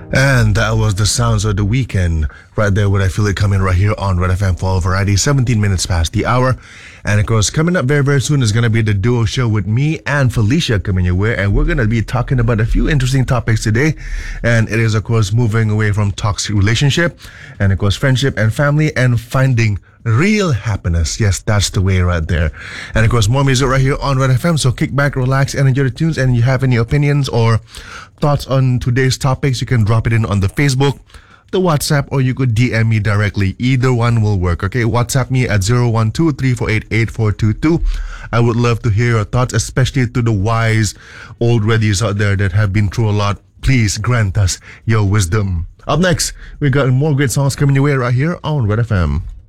And that was the sounds of the weekend right there when I feel it coming right here on Red FM Fall Variety, 17 minutes past the hour. And of course, coming up very, very soon is going to be the duo show with me and Felicia coming your way. And we're going to be talking about a few interesting topics today. And it is, of course, moving away from toxic relationship and, of course, friendship and family and finding real happiness. Yes, that's the way right there. And of course, more music right here on Red FM. So kick back, relax, and enjoy the tunes. And you have any opinions or thoughts on today's topics, you can drop it in on the Facebook, the WhatsApp, or you could DM me directly. Either one will work. Okay, WhatsApp me at 012-348-8422. I would love to hear your thoughts, especially to the wise old readies out there that have been through a lot. Please grant us your wisdom. Up next, we got more great songs coming your way right here on Red FM.